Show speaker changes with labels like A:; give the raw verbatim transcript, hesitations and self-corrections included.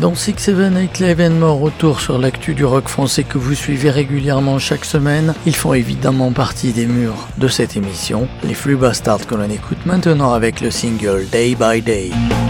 A: Dans six sept huit, l'événement retour sur l'actu du rock français que vous suivez régulièrement chaque semaine. Ils font évidemment partie des murs de cette émission. Les Flux Bastards que l'on écoute maintenant avec le single Day by Day.